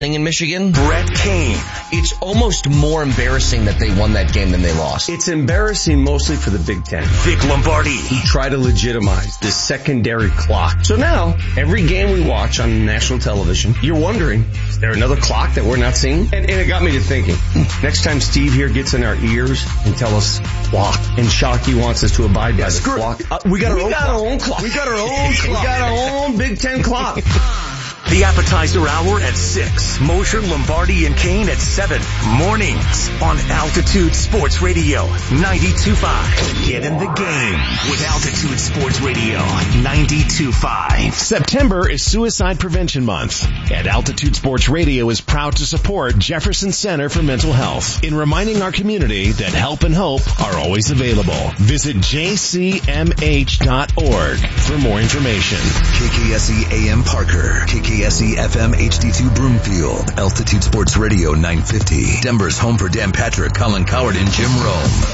in Michigan. Brett Kane. It's almost more embarrassing that they won that game than they lost. It's embarrassing mostly for the Big Ten. Vic Lombardi. Who try to legitimize this secondary clock. So now, every game we watch on national television, you're wondering, is there another clock that we're not seeing? And it got me to thinking, next time Steve here gets in our ears and tell us clock, and Shockey wants us to abide by the clock. We got our own clock. We got our own clock. We got our own Big Ten clock. The appetizer hour at 6. Mosher, Lombardi, and Kane at 7. Mornings on Altitude Sports Radio 92.5. Get in the game with Altitude Sports Radio 92.5. September is Suicide Prevention Month, and Altitude Sports Radio is proud to support Jefferson Center for Mental Health in reminding our community that help and hope are always available. Visit jcmh.org for more information. KKSE AM Parker, KKSE FM HD2 Broomfield, Altitude Sports Radio 950, Denver's home for Dan Patrick, Colin Coward, and Jim Rome.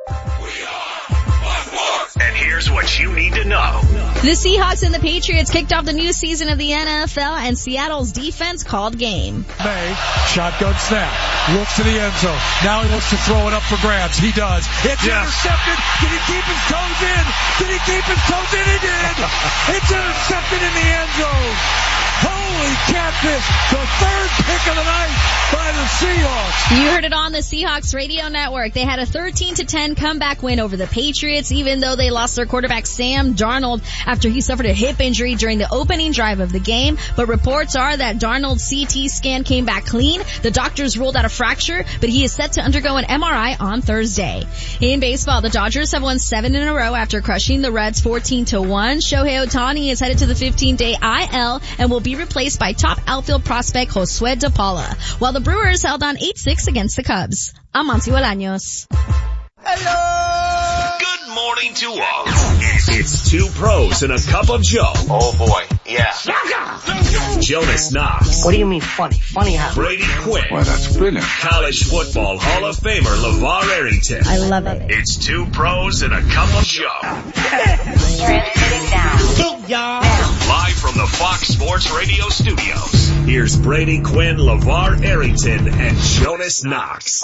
And here's what you need to know. The Seahawks and the Patriots kicked off the new season of the NFL, and Seattle's defense called game. May, shotgun snap, looks to the end zone. Now he looks to throw it up for grabs. He does. It's intercepted. Did he keep his toes in? Did he keep his toes in? He did. It's intercepted in the end zone. Holy catfish, the third pick of the night by the Seahawks. You heard it on the Seahawks radio network. They had a 13-10 comeback win over the Patriots, even though they lost their quarterback Sam Darnold after he suffered a hip injury during the opening drive of the game. But reports are that Darnold's CT scan came back clean. The doctors ruled out a fracture, but he is set to undergo an MRI on Thursday. In baseball, the Dodgers have won 7 in a row after crushing the Reds 14-1. Shohei Ohtani is headed to the 15-day IL and will be replaced by top outfield prospect Josue De Paula, while the Brewers held on 8-6 against the Cubs. I'm Monty Bolaños. Hello! Good morning to all. It's two pros and a cup of Joe. Oh boy, yeah. Jonas Knox. What do you mean funny? Funny how? Brady Quinn. Well, that's brilliant. College football Hall of Famer LeVar Arrington. I love it. It's two pros and a cup of Joe. Transmitting now. Live from the Fox Sports Radio studios. Here's Brady Quinn, LeVar Arrington, and Jonas Knox.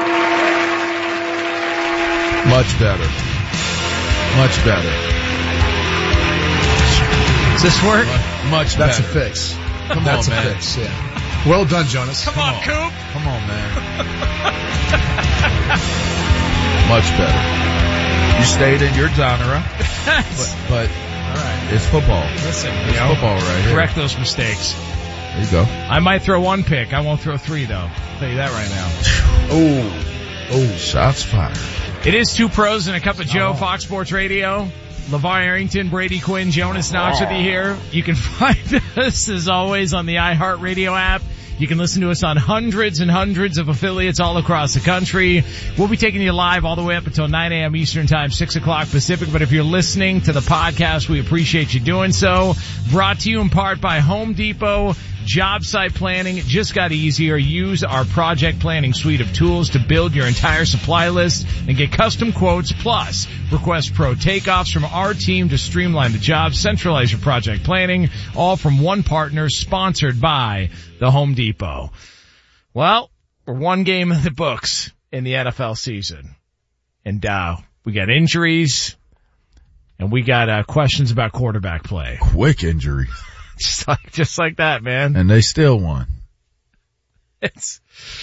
Much better. Much better. Does this work? Much That's better. a fix. That's a man. fix, yeah. Well done, Jonas. Come on, Coop. Come on, man. Much better. You stayed in your genre, but All right. it's football. Listen, It's football right here. correct those mistakes. There you go. I might throw one pick. I won't throw 3, though. I'll tell you that right now. Oh, shots fired. It is two pros and a cup of Joe, Fox Sports Radio. LeVar Arrington, Brady Quinn, Jonas Knox with you here. You can find us, as always, on the iHeartRadio app. You can listen to us on hundreds and hundreds of affiliates all across the country. We'll be taking you live all the way up until 9 a.m. Eastern Time, 6 o'clock Pacific. But if you're listening to the podcast, we appreciate you doing so. Brought to you in part by Home Depot. Job site planning just got easier. Use our project planning suite of tools to build your entire supply list and get custom quotes. Plus, request pro takeoffs from our team to streamline the job, centralize your project planning, all from one partner, sponsored by the Home Depot. Well, we're one game in the books in the NFL season. And we got injuries, and we got questions about quarterback play. Quick injury. Just like that, man. And they still won. It's,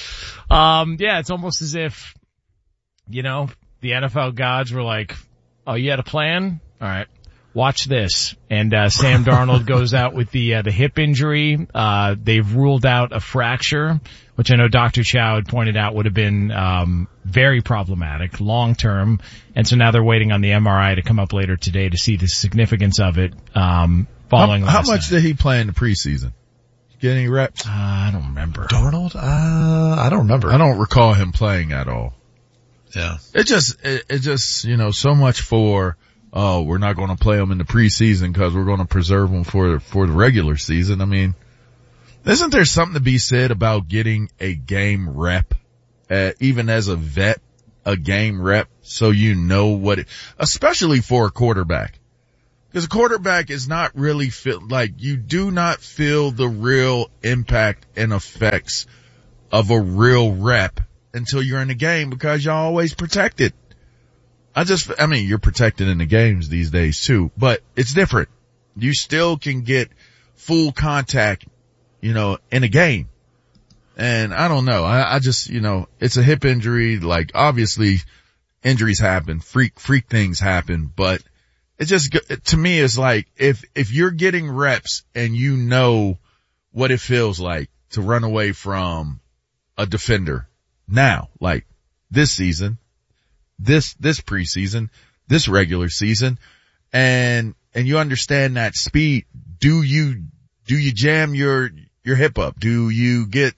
it's almost as if, the NFL gods were like, oh, you had a plan? All right, watch this. And, Sam Darnold goes out with the hip injury. They've ruled out a fracture, which I know Dr. Chow had pointed out would have been, very problematic long term. And so now they're waiting on the MRI to come up later today to see the significance of it, How much did he play in the preseason? Get any reps? I don't remember. Darnold? I don't remember. I don't recall him playing at all. Yeah. It just, so much for, we're not going to play him in the preseason because we're going to preserve him for the regular season. I mean, isn't there something to be said about getting a game rep, even as a vet, a game rep, so you know what it, especially for a quarterback. Because a quarterback is not really you do not feel the real impact and effects of a real rep until you're in the game because you're always protected. You're protected in the games these days too, but it's different. You still can get full contact, in a game. And I don't know. I just, it's a hip injury. Like obviously injuries happen, freak things happen, but it just, to me, is like if you're getting reps and you know what it feels like to run away from a defender now, like this season, this preseason, this regular season, and you understand that speed, do you jam your hip up? Do you get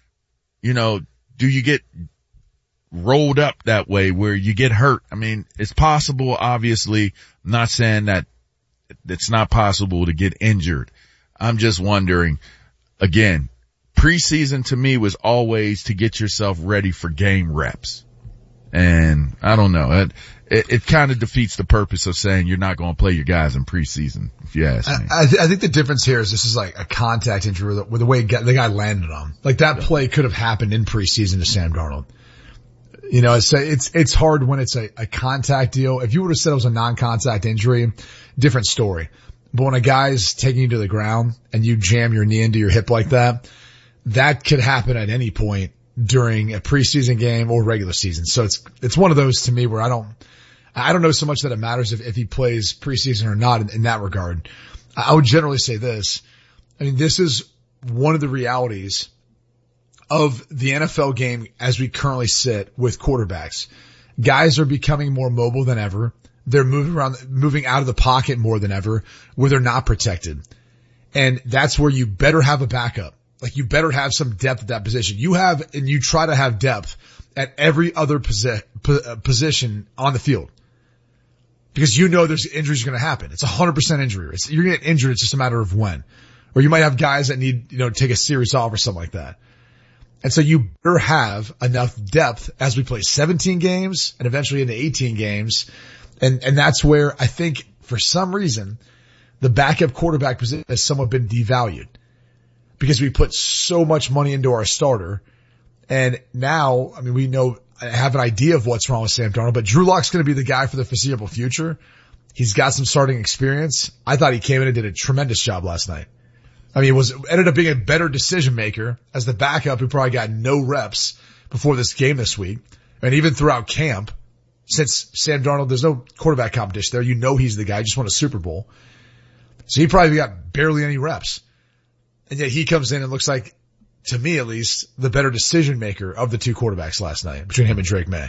rolled up that way where you get hurt? I mean, it's possible, obviously. I'm not saying that it's not possible to get injured. I'm just wondering, again, preseason to me was always to get yourself ready for game reps. And I don't know. It kind of defeats the purpose of saying you're not going to play your guys in preseason, if you ask me. I think the difference here is this is like a contact injury with the way the guy landed on. Like that play could have happened in preseason to Sam Darnold. It's hard when it's a contact deal. If you would have said it was a non-contact injury, different story. But when a guy's taking you to the ground and you jam your knee into your hip like that could happen at any point during a preseason game or regular season. So it's one of those to me where I don't know so much that it matters if he plays preseason or not in that regard. I would generally say this. I mean, this is one of the realities of the NFL game as we currently sit with quarterbacks. Guys are becoming more mobile than ever. They're moving out of the pocket more than ever where they're not protected. And that's where you better have a backup. Like you better have some depth at that position. You try to have depth at every other position on the field. Because there's injuries going to happen. It's 100% injury. You're going to get injured. It's just a matter of when. Or you might have guys that need, take a series off or something like that. And so you better have enough depth as we play 17 games and eventually into 18 games. And that's where I think for some reason the backup quarterback position has somewhat been devalued because we put so much money into our starter. And now, I mean, we have an idea of what's wrong with Sam Darnold, but Drew Lock's going to be the guy for the foreseeable future. He's got some starting experience. I thought he came in and did a tremendous job last night. I mean, ended up being a better decision maker as the backup who probably got no reps before this game this week. And even throughout camp, since Sam Darnold, there's no quarterback competition there. He's the guy, just won a Super Bowl. So he probably got barely any reps. And yet he comes in and looks like, to me at least, the better decision maker of the two quarterbacks last night between him and Drake May.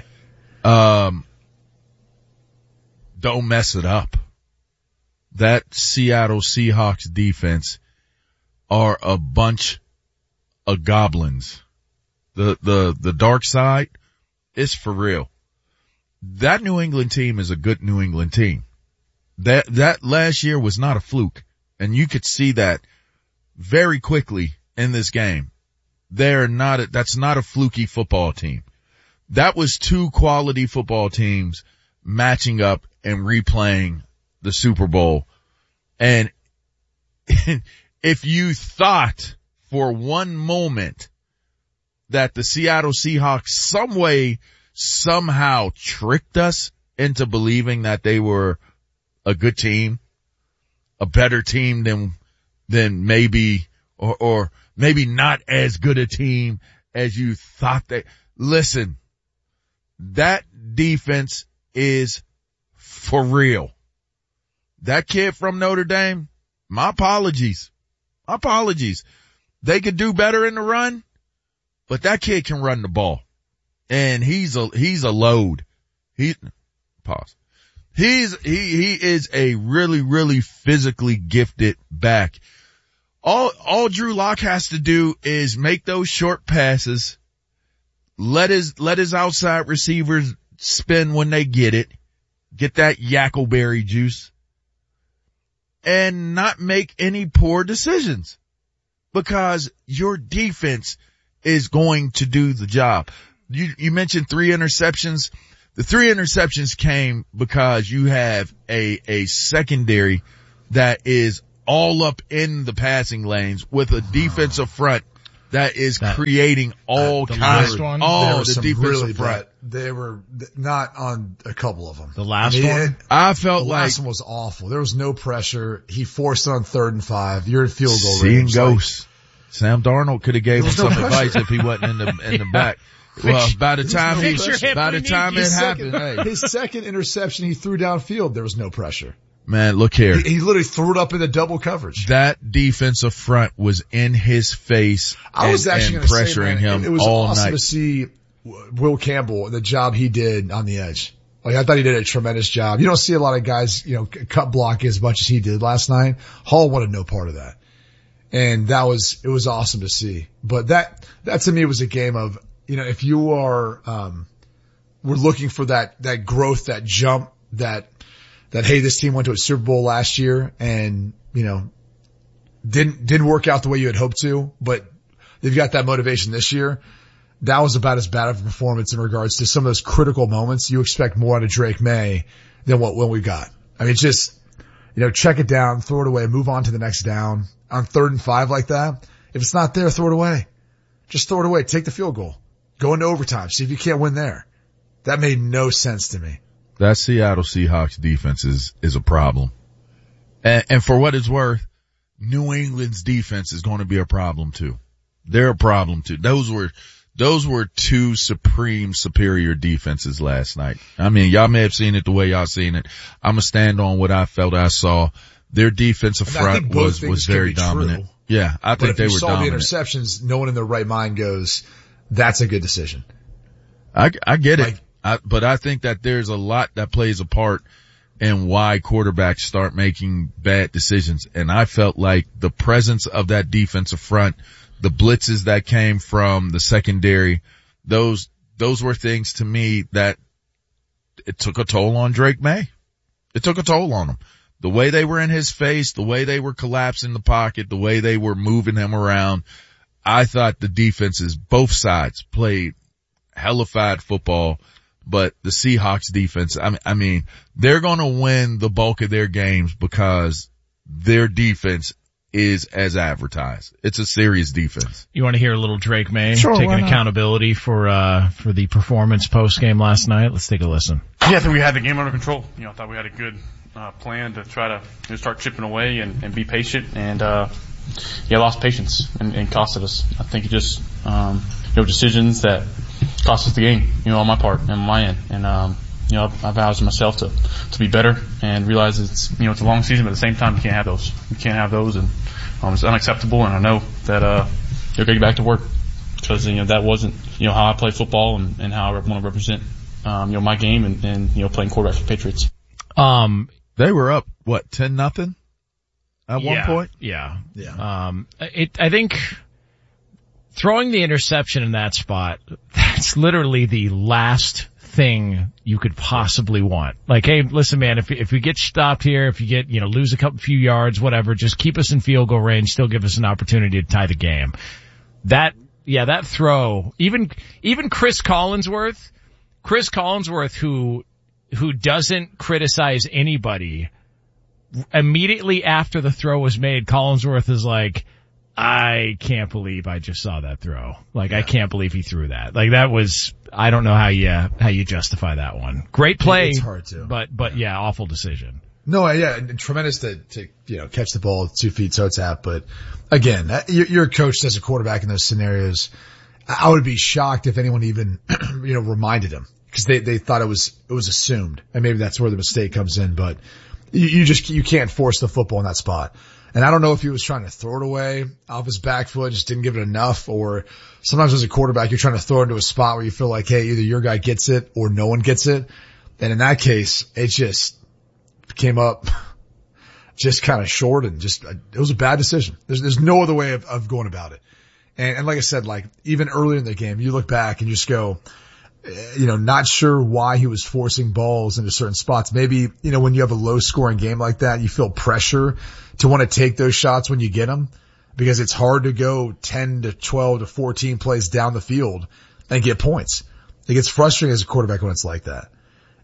Don't mess it up. That Seattle Seahawks defense are a bunch of goblins. The dark side is for real. That New England team is a good New England team. That last year was not a fluke. And you could see that very quickly in this game. That's not a fluky football team. That was two quality football teams matching up and replaying the Super Bowl. And if you thought for one moment that the Seattle Seahawks some way, somehow tricked us into believing that they were a good team, a better team than maybe, or maybe not as good a team as you thought listen, that defense is for real. That kid from Notre Dame, my apologies. They could do better in the run, but that kid can run the ball. And he's a load. He is a really, really physically gifted back. All Drew Lock has to do is make those short passes, let his outside receivers spin when they get that Yackleberry juice, and not make any poor decisions because your defense is going to do the job. You mentioned 3 interceptions. The 3 interceptions came because you have a secondary that is all up in the passing lanes with a defensive front that is creating all kinds of the defensive really front. They were not on a couple of them. The last one? I felt the like last one was awful. There was no pressure. He forced it on 3rd and 5. You're in field goal seeing range. ghosts. Sam Darnold could have gave him some advice if he wasn't in the back. Well, by the time it happened, his second interception he threw downfield, there was no pressure. Man, look here. He literally threw it up into double coverage. That defensive front was in his face and pressuring him it was all awesome night. To see Will Campbell, the job he did on the edge. Like, I thought he did a tremendous job. You don't see a lot of guys, cut block as much as he did last night. Hall wanted no part of that. And it was awesome to see. But that to me was a game of, if you are, we're looking for that growth, that jump, that, hey, this team went to a Super Bowl last year and, didn't work out the way you had hoped to, but they've got that motivation this year. That was about as bad of a performance in regards to some of those critical moments. You expect more out of Drake May than what we got. I mean, just, check it down, throw it away, move on to the next down on 3rd and 5 like that. If it's not there, throw it away. Just throw it away. Take the field goal. Go into overtime. See if you can't win there. That made no sense to me. That Seattle Seahawks defense is a problem. And for what it's worth, New England's defense is going to be a problem too. They're a problem too. Those were 2 superior defenses last night. I mean, y'all may have seen it the way y'all seen it. I'm gonna stand on what I felt I saw. Their defensive front was very dominant. True. Yeah, I think they were dominant. If you saw the interceptions, no one in their right mind goes, that's a good decision. I get it. But I think that there's a lot that plays a part in why quarterbacks start making bad decisions. And I felt like the presence of that defensive front, the blitzes that came from the secondary, those were things to me that it took a toll on Drake May. It took a toll on him. The way they were in his face, the way they were collapsing the pocket, the way they were moving him around. I thought the defenses, both sides, played hellified football. But the Seahawks defense, I mean, they're going to win the bulk of their games because their defense is as advertised. It's a serious defense. You want to hear a little Drake May taking accountability for the performance post game last night? Let's take a listen. Yeah, I think we had the game under control. I thought we had a good plan to try to start chipping away and be patient, and lost patience and costed us. I think it just decisions that cost us the game, on my part and on my end. And I've vowed to myself to be better and realize it's a long season, but at the same time you can't have those. You can't have those, and it's unacceptable. And I know that you're going to get back to work because that wasn't how I play football and how I want to represent my game and playing quarterback for the Patriots. They were up 10-0 at one point. Yeah. I think throwing the interception in that spot, that's literally the last thing you could possibly want. Like, hey, listen, man, if we get stopped here, if you get, lose a few yards, whatever, just keep us in field goal range, still give us an opportunity to tie the game. That throw, even Chris Collinsworth, who doesn't criticize anybody, immediately after the throw was made, Collinsworth is like, I can't believe I just saw that throw. Like, I can't believe he threw that. Like, that was, I don't know how you justify that one. Great play. It's hard to. But awful decision. No, yeah, tremendous to catch the ball 2 feet toe tap. But again, you're a coach as a quarterback in those scenarios. I would be shocked if anyone even, reminded him because they thought it was assumed. And maybe that's where the mistake comes in, but you can't force the football in that spot. And I don't know if he was trying to throw it away off his back foot, just didn't give it enough, or sometimes as a quarterback, you're trying to throw it into a spot where you feel like, hey, either your guy gets it or no one gets it. And in that case, it just came up just kind of short and it was a bad decision. There's no other way of going about it. And like I said, like even earlier in the game, you look back and you just go, not sure why he was forcing balls into certain spots. Maybe, when you have a low scoring game like that, you feel pressure to want to take those shots when you get them because it's hard to go 10 to 12 to 14 plays down the field and get points. It gets frustrating as a quarterback when it's like that.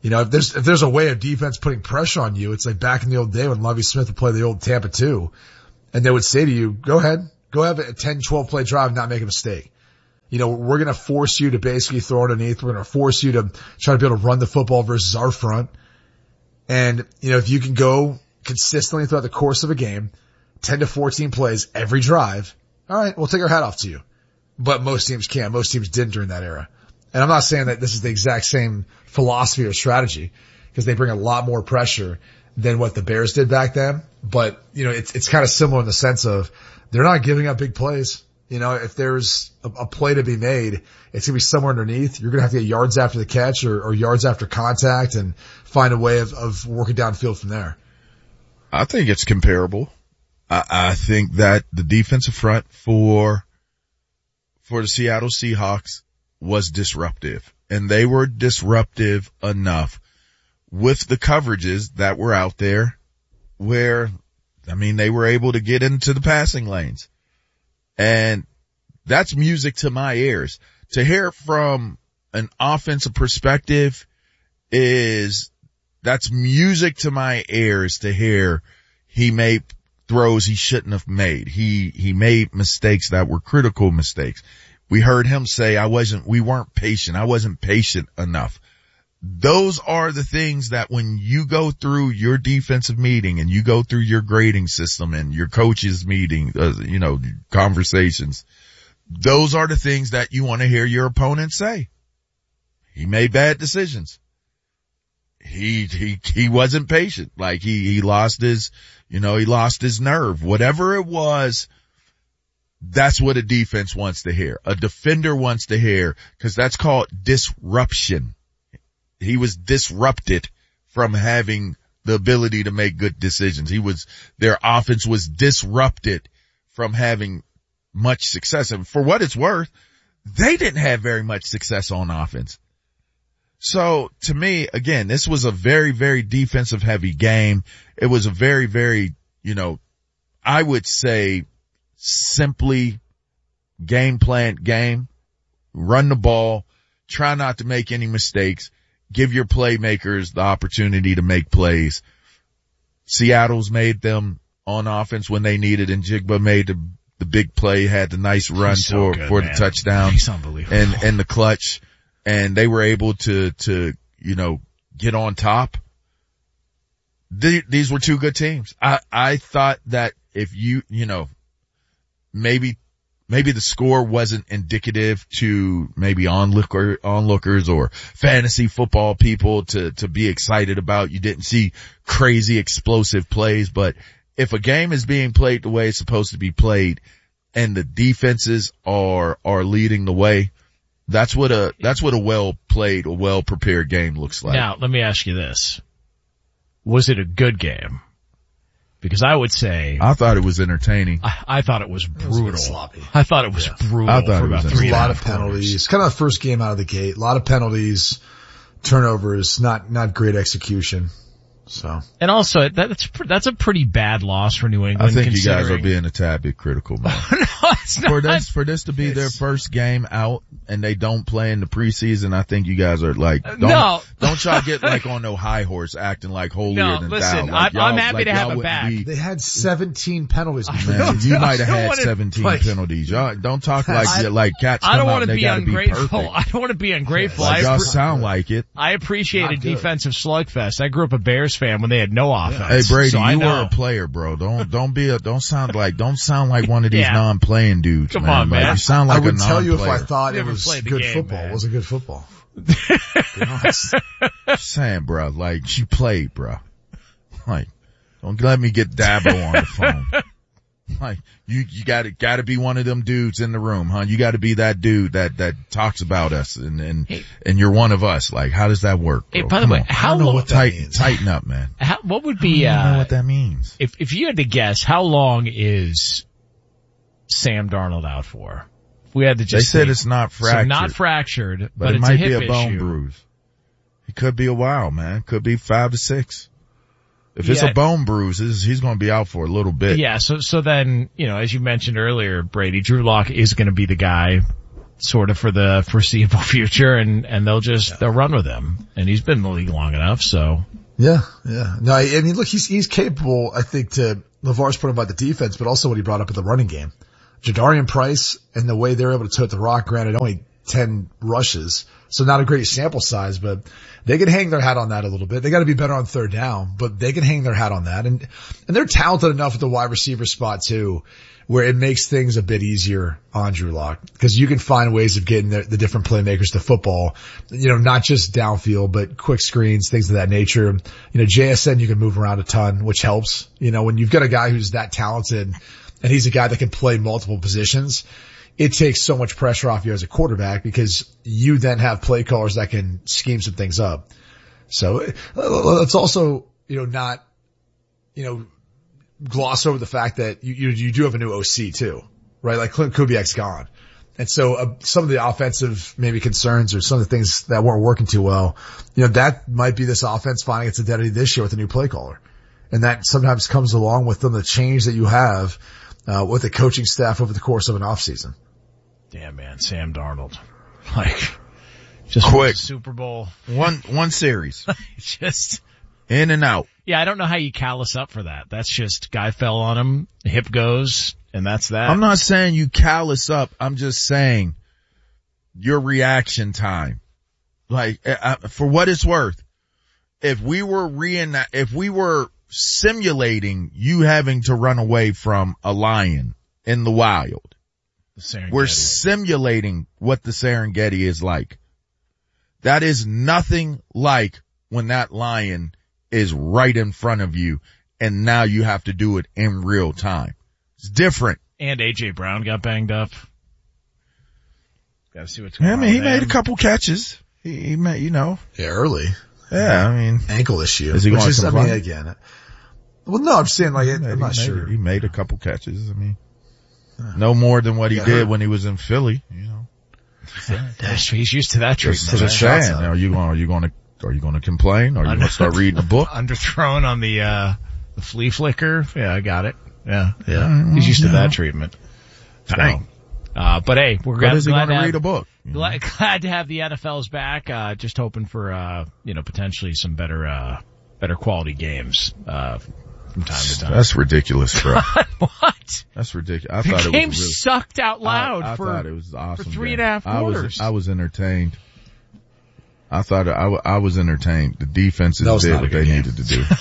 if there's a way of defense putting pressure on you, it's like back in the old day when Lovie Smith would play the old Tampa 2, and they would say to you, go ahead, go have a 10, 12 play drive and not make a mistake. We're going to force you to basically throw underneath. We're going to force you to try to be able to run the football versus our front. And, if you can go consistently throughout the course of a game, 10 to 14 plays every drive, all right, we'll take our hat off to you. But most teams can't. Most teams didn't during that era. And I'm not saying that this is the exact same philosophy or strategy, because they bring a lot more pressure than what the Bears did back then. But, it's kind of similar in the sense of they're not giving up big plays. If there's a play to be made, it's going to be somewhere underneath. You're going to have to get yards after the catch or yards after contact and find a way of working downfield from there. I think it's comparable. I think that the defensive front for the Seattle Seahawks was disruptive, and they were disruptive enough with the coverages that were out there where, they were able to get into the passing lanes. And that's music to my ears. To hear from an offensive perspective that's music to my ears to hear he made throws he shouldn't have made. He made mistakes that were critical mistakes. We heard him say, we weren't patient. I wasn't patient enough. Those are the things that when you go through your defensive meeting and you go through your grading system and your coach's meeting, conversations, those are the things that you want to hear your opponent say. He made bad decisions. He wasn't patient. Like he lost his nerve. Whatever it was, that's what a defense wants to hear. A defender wants to hear, because that's called disruption. He was disrupted from having the ability to make good decisions. Their offense was disrupted from having much success. And for what it's worth, they didn't have very much success on offense. So to me, again, this was a very, very defensive heavy game. It was a very, very, I would say simply game plan game. Run the ball. Try not to make any mistakes. Give your playmakers the opportunity to make plays. Seattle's made them on offense when they needed, and Jigba made the big play, had the nice run for the touchdown. He's unbelievable. And the clutch, and they were able to get on top. These were two good teams. I thought that if maybe the score wasn't indicative to maybe onlookers or fantasy football people to be excited about. You didn't see crazy explosive plays, but if a game is being played the way it's supposed to be played and the defenses are leading the way, that's what a well played, a well prepared game looks like. Now, let me ask you this. Was it a good game? Because I would say I thought it was entertaining. I thought it was brutal. It was sloppy. I thought it was brutal. I thought for it was about 3.5 a lot of penalties. Kind of the first game out of the gate. A lot of penalties, turnovers, not great execution. So. And also, that's a pretty bad loss for New England. I think you guys are being a tad bit critical, man. No, it's not. For this to be their first game out and they don't play in the preseason, I think you guys are like, don't y'all get like on no high horse acting like holier than thou. Like, I'm happy to have it back. They had 17 penalties. Man, you might have had 17 penalties. Y'all don't talk like cats come out and they gotta be perfect. I don't want to be ungrateful. Like y'all sound like it. I appreciate a defensive slugfest. I grew up a Bears fan when they had no offense. Hey Brady, so you were a player, bro. Don't sound like one of these non-playing dudes. Come on, man. Like, you sound like I would a non-player. tell you if I thought it was good game, football. Man. It was a good football. Just saying, bro. Like she played, bro. Like, don't let me get Dabo on the phone. Like, you gotta be one of them dudes in the room, huh? You gotta be that dude that talks about us and you're one of us. Like, how does that work, bro? Hey, by the way, how long? Tighten up, man. What would be, I don't know what that means. If you had to guess, how long is Sam Darnold out for? If we had to just They said it's not fractured. So not fractured, but it it's might a hip be a bone issue. bruise. It could be a while, man. Could be 5 to 6. If it's a bone bruise, he's going to be out for a little bit. Yeah, so then, as you mentioned earlier, Brady, Drew Lock is going to be the guy sort of for the foreseeable future, and they'll run with him. And he's been in the league long enough, so. Yeah. No, I mean, look, he's capable, I think, to LeVar's point about the defense, but also what he brought up at the running game. Jadarian Price and the way they're able to tote the rock, granted only 10 rushes, so not a great sample size, but they can hang their hat on that a little bit. They got to be better on third down, but they can hang their hat on that. And they're talented enough at the wide receiver spot too, where it makes things a bit easier on Drew Lock, because you can find ways of getting the different playmakers to football, not just downfield, but quick screens, things of that nature. JSN, you can move around a ton, which helps. When you've got a guy who's that talented and he's a guy that can play multiple positions, it takes so much pressure off you as a quarterback, because you then have play callers that can scheme some things up. So let's also, not, gloss over the fact that you do have a new OC too, right? Like Clint Kubiak's gone. And so some of the offensive maybe concerns or some of the things that weren't working too well, that might be this offense finding its identity this year with a new play caller. And that sometimes comes along with the change that you have with the coaching staff over the course of an offseason. Damn, man, Sam Darnold. Just quick Super Bowl. One series. Just in and out. Yeah, I don't know how you callous up for that. That's just guy fell on him, hip goes, and that's that. I'm not saying you callous up. I'm just saying your reaction time. For what it's worth, if we were simulating you having to run away from a lion in the wild, we're simulating what the Serengeti is like. That is nothing like when that lion is right in front of you and now you have to do it in real time. It's different. And A.J. Brown got banged up. Gotta see what's going on. He made a couple catches. He made, Yeah, early. Yeah, ankle issue. Is he going to play? Again. Well, no, I'm saying I'm not sure. He made a couple catches. No more than what he did when he was in Philly, He's used to that treatment. Just saying. Are you going to complain? Are you going to start reading a book? Underthrown on the flea flicker. Yeah, I got it. Yeah. He's used to that treatment. Dang. But hey, we're glad to read a book. Glad to have the NFL's back. Just hoping for, potentially some better quality games, from time to time. That's ridiculous, bro. What? That's ridiculous. The game sucked out loud I thought it was awesome. For 3.5 quarters. I was entertained. I thought I was entertained. The defenses did what they needed to do.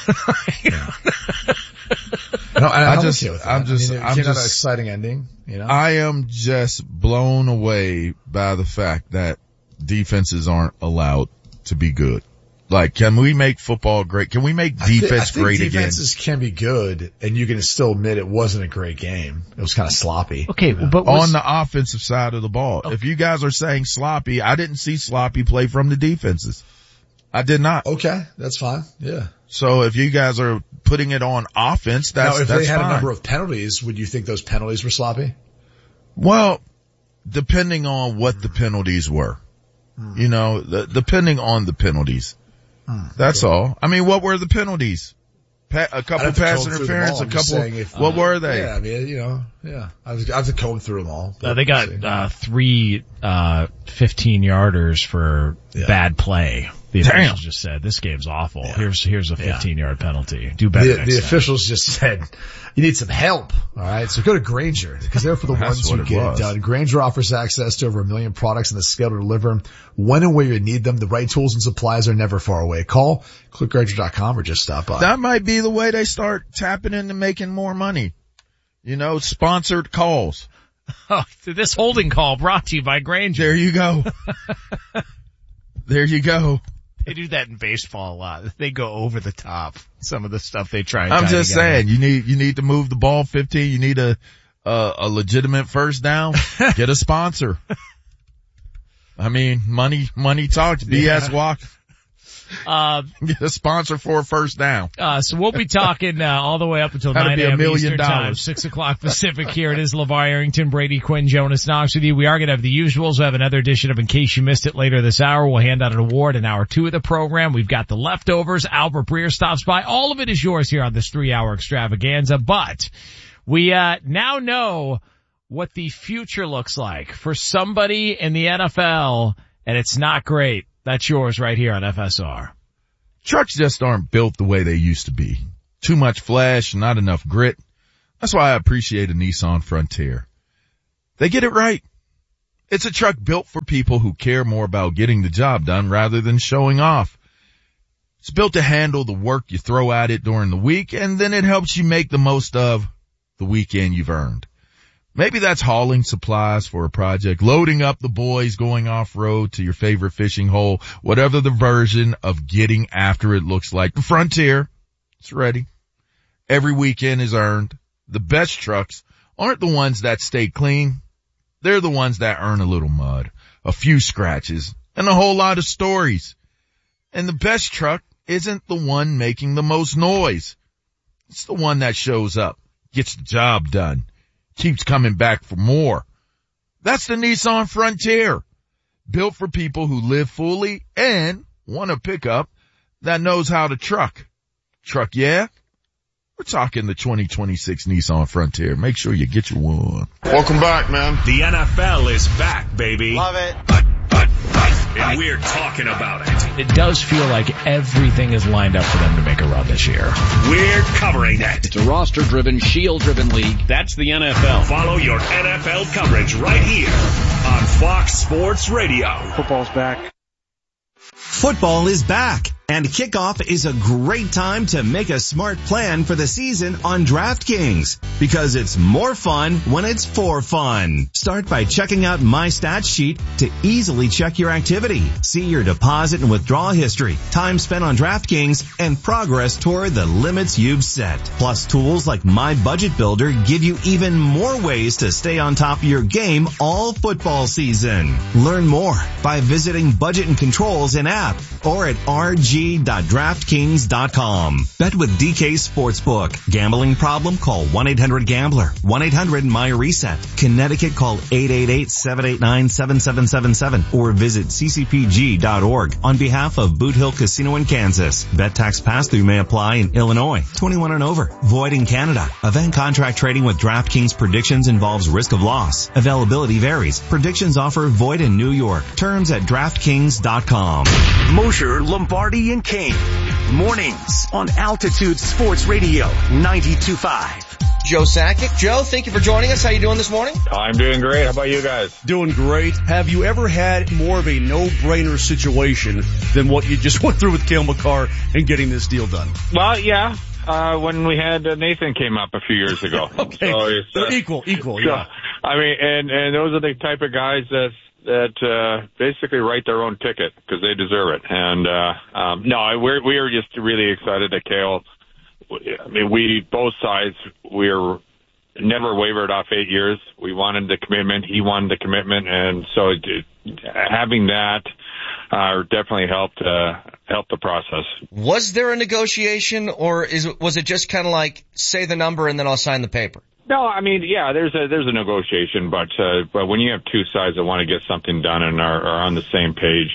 I'm just an exciting ending. I am just blown away by the fact that defenses aren't allowed to be good. Can we make football great? Can we make defense great again? Defenses can be good, and you can still admit it wasn't a great game. It was kind of sloppy. Okay, but on the offensive side of the ball, if you guys are saying sloppy, I didn't see sloppy play from the defenses. I did not. Okay, that's fine. Yeah. So if you guys are putting it on offense, that's fine. Now, if they had a number of penalties, would you think those penalties were sloppy? Well, depending on what the penalties were, depending on the penties. That's all. What were the penalties? A couple pass interference, a couple. What were they? Yeah, I have to comb through them all. They got 3 15-yarders for bad play. The officials just said, this game's awful. Yeah. Here's a 15-yard penalty. Do better next time. The officials just said, you need some help. All right. So go to Grainger, because they're for the ones who get it done. Grainger offers access to over 1 million products and the scale to deliver when and where you need them. The right tools and supplies are never far away. Call, click Grainger.com, or just stop by. That might be the way they start tapping into making more money. Sponsored calls. Oh, this holding call brought to you by Grainger. There you go. There you go. They do that in baseball a lot. They go over the top. Some of the stuff they try. I'm just saying, you need to move the ball 15. You need a legitimate first down. Get a sponsor. Money talks. BS walk. Get a sponsor for a first down. So we'll be talking all the way up until 9 a.m. Eastern Time, 6 o'clock Pacific. Here it is, LeVar Arrington, Brady Quinn, Jonas Knox with you. We are going to have the usuals. We'll have another edition of In Case You Missed It later this hour. We'll hand out an award in hour 2 of the program. We've got the leftovers. Albert Breer stops by. All of it is yours here on this 3-hour extravaganza. But we now know what the future looks like for somebody in the NFL, and it's not great. That's yours right here on FSR. Trucks just aren't built the way they used to be. Too much flash, not enough grit. That's why I appreciate a Nissan Frontier. They get it right. It's a truck built for people who care more about getting the job done rather than showing off. It's built to handle the work you throw at it during the week, and then it helps you make the most of the weekend you've earned. Maybe that's hauling supplies for a project, loading up the boys, going off-road to your favorite fishing hole, whatever the version of getting after it looks like. The Frontier, it's ready. Every weekend is earned. The best trucks aren't the ones that stay clean. They're the ones that earn a little mud, a few scratches, and a whole lot of stories. And the best truck isn't the one making the most noise. It's the one that shows up, gets the job done, keeps coming back for more. That's the Nissan Frontier, built for people who live fully and want a pickup that knows how to truck. Truck, yeah? We're talking the 2026 Nissan Frontier. Make sure you get your one. Welcome back, man. The NFL is back, baby. Love it. And we're talking about it. It does feel like everything is lined up for them to make a run this year. We're covering it. It's a roster-driven, shield-driven league. That's the NFL. Follow your NFL coverage right here on Fox Sports Radio. Football's back. Football is back, and kickoff is a great time to make a smart plan for the season on DraftKings, because it's more fun when it's for fun. Start by checking out My Stat Sheet to easily check your activity, see your deposit and withdrawal history, time spent on DraftKings, and progress toward the limits you've set. Plus, tools like My Budget Builder give you even more ways to stay on top of your game all football season. Learn more by visiting Budget and Controls in app or at rg.draftkings.com. Bet with DK Sportsbook. Gambling problem? Call 1-800-GAMBLER. 1-800-MY-RESET. Connecticut, call 888-789-7777 or visit ccpg.org on behalf of Boot Hill Casino in Kansas. Bet tax pass-through may apply in Illinois. 21 and over. Void in Canada. Event contract trading with DraftKings predictions involves risk of loss. Availability varies. Predictions offer void in New York. Terms at DraftKings.com. Mosher, Lombardi, and Kane. Mornings on Altitude Sports Radio 92.5. Joe Sakic. Joe, thank you for joining us. How you doing this morning? I'm doing great. How about you guys? Doing great. Have you ever had more of a no-brainer situation than what you just went through with Cale Makar and getting this deal done? Well, yeah. When we had Nathan came up a few years ago. Okay. So equal, yeah. I mean, and those are the type of guys that basically write their own ticket because they deserve it. And no, we are just really excited that Cale. I mean, we both sides we're never wavered off 8 years. We wanted the commitment. He wanted the commitment, and so having that definitely helped the process. Was there a negotiation, or was it just kind of like say the number and then I'll sign the paper? No, I mean, yeah, there's a negotiation, but when you have two sides that want to get something done and are on the same page,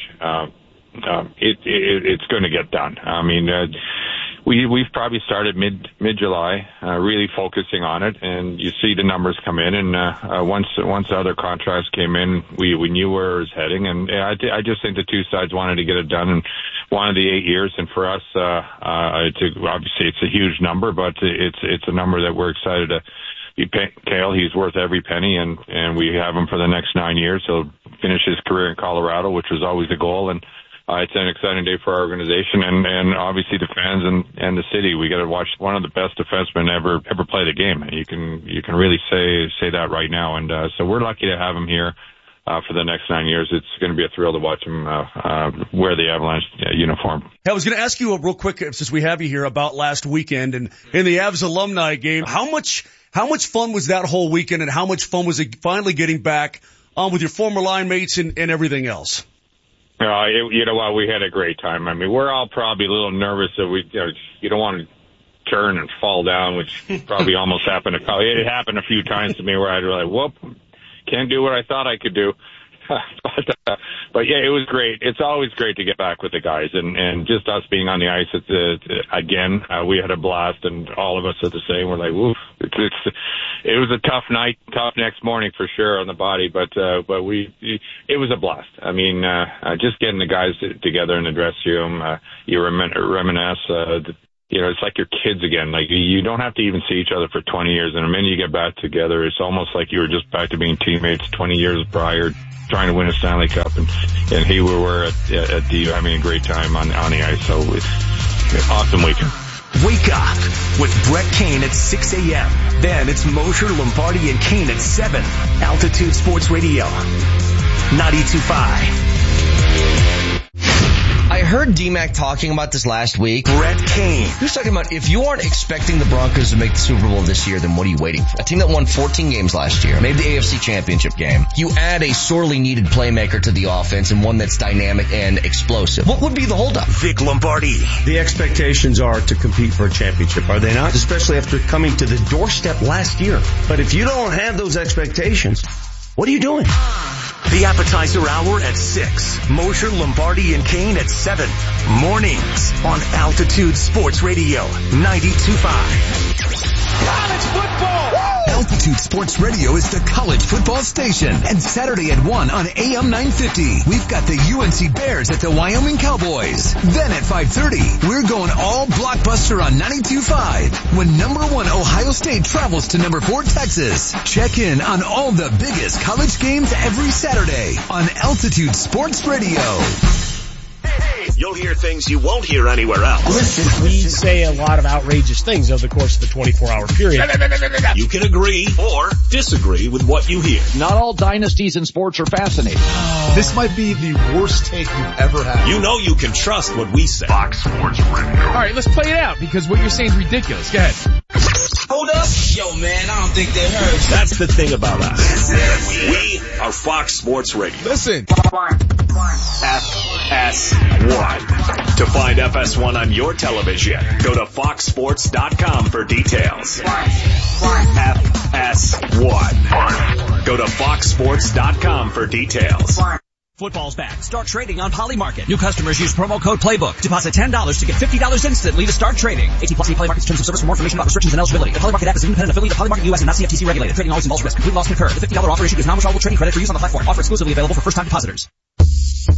it's going to get done. I mean, we've probably started mid-July, really focusing on it, and you see the numbers come in, and once the other contracts came in, we knew where it was heading, and I just think the two sides wanted to get it done and wanted the 8 years, and for us, obviously it's a huge number, but it's a number that we're excited to. Cale, he's worth every penny, and we have him for the next 9 years. He'll finish his career in Colorado, which was always the goal, and it's an exciting day for our organization and obviously the fans and the city. We got to watch one of the best defensemen ever play the game. You can really say that right now, and so we're lucky to have him here for the next 9 years. It's going to be a thrill to watch him wear the Avalanche uniform. Hey, I was going to ask you real quick, since we have you here, about last weekend and in the Avs alumni game. How much fun was that whole weekend, and how much fun was it finally getting back with your former line mates and everything else? You know what? We had a great time. I mean, we're all probably a little nervous that you don't want to turn and fall down, which probably almost happened. It happened a few times to me where I'd be like, whoop, can't do what I thought I could do. yeah, it was great. It's always great to get back with the guys, and just us being on the ice. Again, we had a blast, and all of us are the same. We're like, woof. It was a tough night, tough next morning for sure on the body, but it was a blast. I mean, just getting the guys together in the dressing room, you reminisce. It's like your kids again. Like, you don't have to even see each other for 20 years, and the minute you get back together, it's almost like you were just back to being teammates 20 years prior, trying to win a Stanley Cup, and here we were at DU having a great time on the ice. So it's an awesome weekend. Wake up with Brett Kane at 6 a.m. Then it's Mosher, Lombardi, and Kane at 7. Altitude Sports Radio, 92.5. I heard D-Mac talking about this last week. Brett Kane. He was talking about, if you aren't expecting the Broncos to make the Super Bowl this year, then what are you waiting for? A team that won 14 games last year, made the AFC Championship game. You add a sorely needed playmaker to the offense and one that's dynamic and explosive. What would be the holdup? Vic Lombardi. The expectations are to compete for a championship, are they not? Especially after coming to the doorstep last year. But if you don't have those expectations, what are you doing? The appetizer hour at 6. Mosher, Lombardi, and Kane at 7. Mornings on Altitude Sports Radio, 92.5. College football! Woo! Altitude Sports Radio is the college football station. And Saturday at 1 on AM 950, we've got the UNC Bears at the Wyoming Cowboys. Then at 5:30, we're going all blockbuster on 92.5 when number 1 Ohio State travels to number 4 Texas. Check in on all the biggest college games every Saturday on Altitude Sports Radio. You'll hear things you won't hear anywhere else. We say a lot of outrageous things over the course of the 24-hour period. You can agree or disagree with what you hear. Not all dynasties in sports are fascinating. This might be the worst take you've ever had. You know you can trust what we say. Fox Sports Radio. All right, let's play it out because what you're saying is ridiculous. Go ahead. Hold up. Yo, man, I don't think they heard. That's the thing about us. We are Fox Sports Radio. Listen. FS1. To find FS1 on your television, go to foxsports.com for details. FS1. Go to foxsports.com for details. Football's back. Start trading on Polymarket. New customers use promo code PLAYBOOK. Deposit $10 to get $50 instantly to start trading. 18 plus Polymarket's terms of service for more information about restrictions and eligibility. The Polymarket app is an independent affiliate of Polymarket US and not CFTC regulated. Trading always involves risk. Complete loss can occur. The $50 offer issued is non-withdrawable trading credit for use on the platform. Offer exclusively available for first-time depositors.